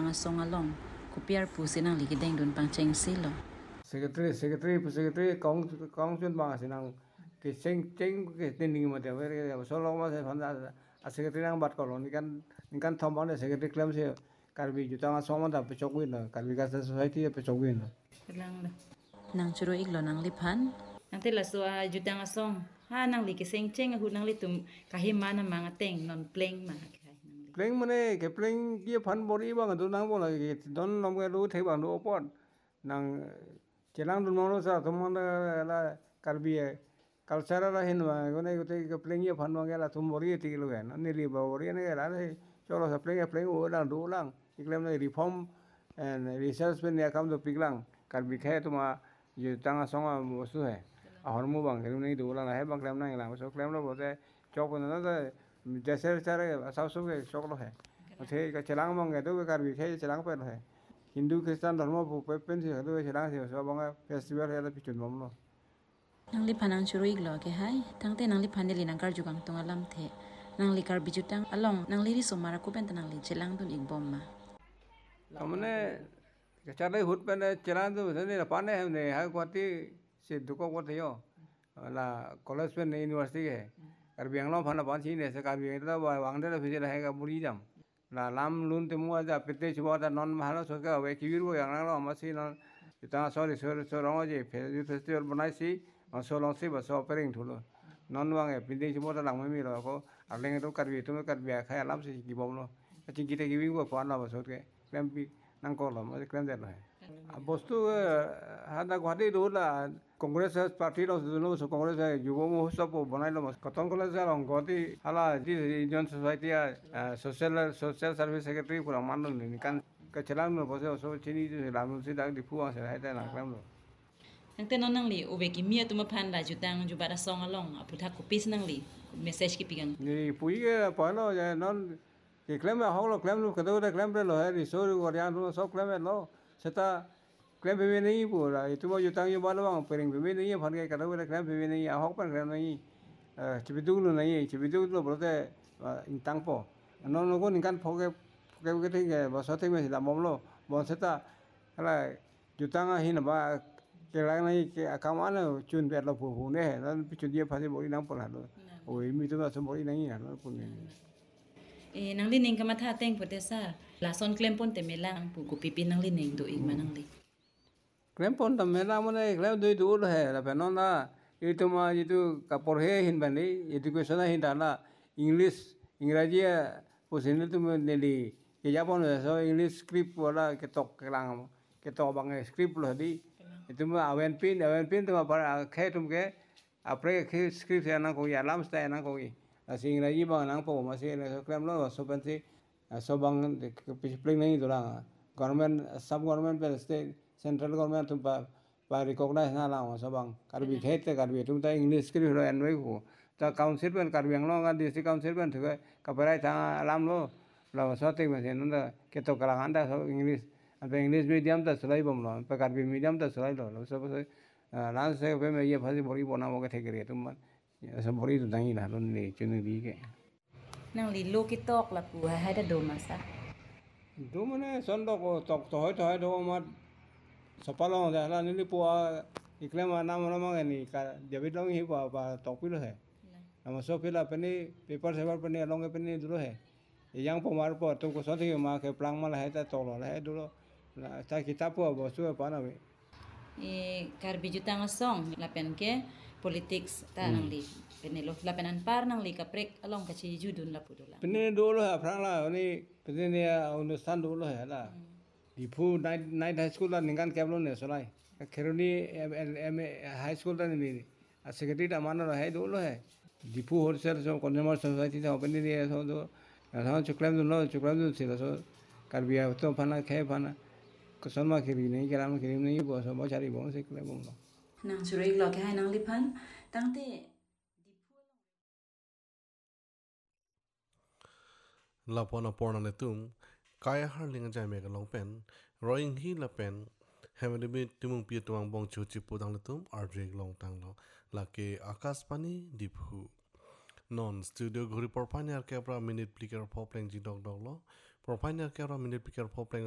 jutang asong along kupiar pu sinang ligideng dun pangcheng silo secretary kong chun bang sinang ke cheng ke tending ma de ver so long ma se phanda a secretary nang bat kolon nikan thom bang de secretary claim se karbi jutang asong ma da pe chogwin na karbi ka society pe chogwin lang da nang churo iglo nang liphan nang te la so jutang asong ha nang li ke seng cheng hu nang li tum kahima na mga teng non pleng ma pleng mane ke pleng kia phan bori bang du nang bola ke don nom ke lu thei bang du opon nang chelang du mong sa thom la karbi culture la hin ma gone ke pleng ye phan bang la thum bori ti lu ga ni li ba bori ne la cho lo sa pleng u lang du lang iklem ne reform and research pen ya kam do piklang karbi khe tuma ye tang song a mo su hai a hor mu bang ke ni du lang hai bang klem nang la so klem lo bo te chok na da जैसे सारे सब सब के शौक है थे का चलांग मंगे तो कर भी थे चलांग पे है हिंदू क्रिश्चियन धर्म पे पेन से तो चलांग से सब बंगा फेस्टिवल है तो पिचुन ममलो nang liphan nang churo iglo ke hai tangte nang liphan de linang kar jugang tonga lam the nang likar bijutang along nang liri somara ku benta nang li chelang dun igbom ma हमने चले हुट पे चलांग तो ने पाने है ने है कोती से दुको को थियो ला कॉलेज पे यूनिवर्सिटी है कर बियांगलो फना पांची ने से कर बियांग तो वांगदे फिजे है का बुरी जम ला लाम लून ते मुआ जा पिते छबो ता नॉन महालो सो का वे किविर वो यांग लो मसी नॉन इतना सॉरी सो रंग जे फेस्टिवल बनाई सी सो लॉन्ग सी बस ऑपरेटिंग थुलो नॉन वांगे पिते छबो ता लांग मी लो को अलेंगे तो कर भी तुम कर बिया खाय लाम से की बोमलो चिंकी ते किविर वो पान ला बस के क्लेम भी नंग को लो मसे क्लेम दे लो है বস্তু হানা গুৱাহাটী দৌলা কংগ্ৰেছ পাৰ্টি লো কংগ্ৰেছ যুৱ মহোৎসৱ বনাই ল'ম কটন কলেজ গুৱাহাটী হালা যি Indian society social service secretary পুৰা মান নিকান চেলাম বসে সব চিনি লাম সি দাগ দিফু আছে হাইতে নাকলাম লো nang te non nang li ube ki mia tuma phan la jutang jubara song along aputha kupis nang li message ki pigang ni pui ke pano ya non que clame a holo clame lo que do de clame lo है रिसोर्ट गुड़ियान लो सब clame लो सेता क्लेम भी नहीं पूरा ये तुम जो तंग ये बाल वांग पेरिंग भी नहीं है फन के कदम वाले क्लेम भी नहीं है हॉक पर क्लेम नहीं चिबिदु लो नहीं है चिबिदु लो बोलते इन तंग पो नो नो को निकाल फोके फोके के ठीक है बस होते में सिला ममलो बंसता हला जो तंग ही ना बा के लाग नहीं के अकामान चुन पे लो फू ने है ना पिचुन ये फासे बोली ना पड़ा लो ओ इमी तो ना बोली नहीं है ना पुने nang li ning kama tha teng pote sa la son klem pon te melang pu ku pipi nang li ning do igma nang li claim pawn तब मेरा मने क्लेम दो दूर है ला पेनो ना ये तो मा ये तो कपर है हिन बनी एजुकेशन हिन डाला इंग्लिश इंग्रजी पोसिन तो ने ली ये जापान है सो इंग्लिश स्क्रिप्ट वाला के तो बंगे स्क्रिप्ट लो दी ये तो मा अवेन पिन तो मा पर खे तुम के अपने के स्क्रिप्ट है ना कोई अलार्म स्टाइल ना कोई ऐसे इंग्रजी बंग ना पो मा से क्लेम लो सो पंसी सो बंग प्लेन नहीं तो ला गवर्नमेंट सब गवर्नमेंट पे स्टेट सेंट्रल गवर्नमेंट तुम पा रिकॉग्नाइज ना लाओ सब बंग कार्बी खेते कार्बी तुम ता इंग्लिश स्क्रिप्ट लो एनवे को ता काउंसिल पेन कार्बी अंगलो का डिस्ट्रिक्ट काउंसिल पेन थे कपराय था अलाम लो लो सोते में से नंदा के तो कला आंदा सब इंग्लिश अब इंग्लिश मीडियम ता सलाई बम लो पे कार्बी मीडियम ता सलाई लो सब लांस से पे में ये फसी बड़ी बना वो के थे करे तुम सब बड़ी तो नहीं ना लो ने चुन दी के nang li lo ki tok la pu ha da do ma sa दो मने सन तो है दो मत सपालो दा ला नि पुआ इकले मा नाम मा नि का डेबिट लोंग ही पा टॉपिक है हम सो फिला पनी पेपर सेवर पनी लोंग पनी दुरो है yang pemar po tu ko so thi ma ke plang ma la hai ta to lo la hai du lo ta kitab po bo su pa na we kar bi jutang song la pen ke politics ta nang li penelo la penan par nang li ka prek along ka chi judun la pudula pene do lo ha plang la ni pene ne understand do lo hai la di phu night high school la ningan ke lo ne so lai kheroni high school la ni secretary ta man lo hai do lo hai di phu wholesale so consumer society ta open ni so do ना चुकलाम तो सिला सो कर बिया तो फना खे फना कुछ मा खिरी नहीं कराम खिरी नहीं बस बहुत सारी बहुत से क्लेम लो nang churo iglo ke hai nang liphan tangte lapona porna le tum kaya har linga jai mega long pen roing hi la pen hemde bi timung pi tuang bong chu chi pudang le tum ardreg long tang lo la ke akas pani diphu non studio guri porpanya ke pra minute pliker popleng ji dog dog lo porpanya ke pra minute pliker popleng